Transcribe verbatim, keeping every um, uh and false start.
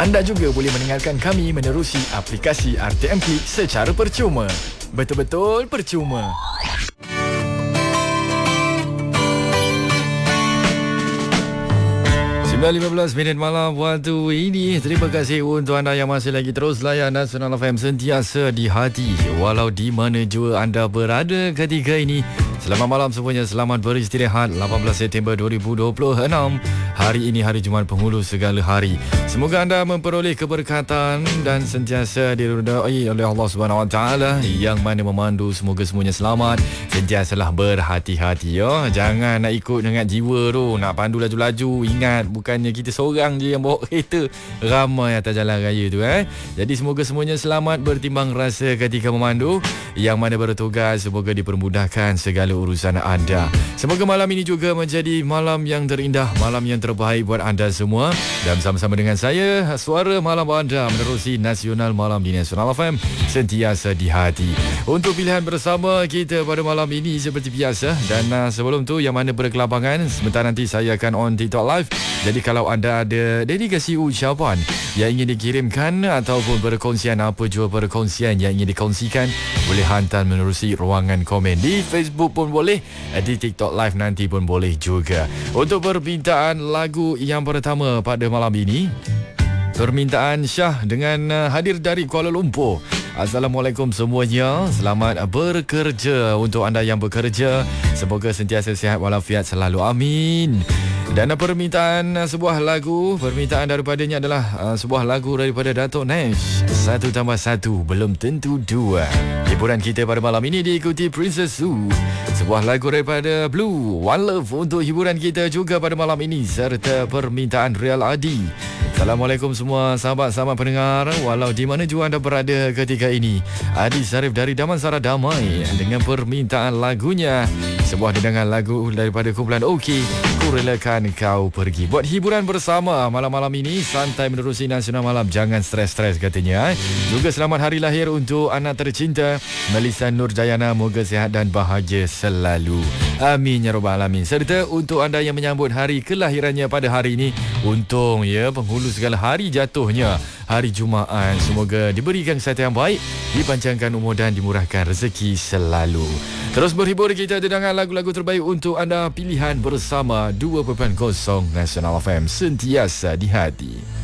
Anda juga boleh mendengarkan kami menerusi aplikasi R T M Klik secara percuma. Betul-betul percuma. sembilan lima belas minit malam waktu ini. Terima kasih untuk anda yang masih lagi terus layan Nasional F M, sentiasa di hati walau di mana jua anda berada ketika ini. Selamat malam semuanya, selamat beristirahat. Lapan belas September dua ribu dua puluh enam. Hari ini hari Jumaat penghulu segala hari. Semoga anda memperoleh keberkatan dan sentiasa diridai oleh Allah Subhanahu Wa Taala yang mana memandu. Semoga semuanya selamat. Sentiasalah berhati-hati ya. Jangan nak ikut dengan jiwa tu, nak pandu laju-laju. Ingat, bukannya kita seorang je yang bawa kereta, ramai atas jalan raya tu eh. Jadi semoga semuanya selamat, bertimbang rasa ketika memandu. Yang mana bertugas, semoga dipermudahkan segala urusan anda. Semoga malam ini juga menjadi malam yang terindah, malam yang terbaik buat anda semua. Dan bersama-sama dengan saya, suara malam anda menerusi Nasional Malam di Nasional F M, sentiasa di hati. Untuk pilihan bersama kita pada malam ini seperti biasa. Dan uh, sebelum tu, yang mana berkelapangan, sebentar nanti saya akan on TikTok Live. Jadi kalau anda ada dedikasi ucapan yang ingin dikirimkan ataupun perkongsian, apa jua perkongsian yang ingin dikongsikan, boleh hantar menerusi ruangan komen di Facebook pun boleh, di TikTok Live nanti pun boleh juga. Untuk permintaan lagu yang pertama pada malam ini, permintaan Syah dengan uh, hadir dari Kuala Lumpur. Assalamualaikum semuanya, selamat bekerja. Untuk anda yang bekerja, semoga sentiasa sihat walafiat selalu, amin. Dan permintaan uh, sebuah lagu, permintaan daripadanya adalah uh, sebuah lagu daripada Dato' Nash, Satu Tambah Satu Belum Tentu Dua. Hiburan kita pada malam ini diikuti Princess Su, sebuah lagu daripada Blue, One Love untuk hiburan kita juga pada malam ini, serta permintaan Real Adi. Assalamualaikum semua sahabat-sahabat pendengar, walau di mana jua anda berada ketika ini. Adi Sarif dari Damansara Damai dengan permintaan lagunya, sebuah dendangan lagu daripada kumpulan OK, Ku Relakan Kau Pergi. Buat hiburan bersama malam-malam ini, santai menerusi Nasional Malam, jangan stres-stres katanya. Juga selamat hari lahir untuk anak tercinta Melissa Nurjayana, moga sihat dan bahagia selalu, amin ya rabbal alamin. Serta untuk anda yang menyambut hari kelahirannya pada hari ini, untung ya penghulu segala hari jatuhnya hari Jumaat. Semoga diberikan kesihatan yang baik, dipanjangkan umur dan dimurahkan rezeki selalu. Terus berhibur kita dengan lagu-lagu terbaik untuk anda, pilihan bersama dua kosong Nasional F M, sentiasa di hati.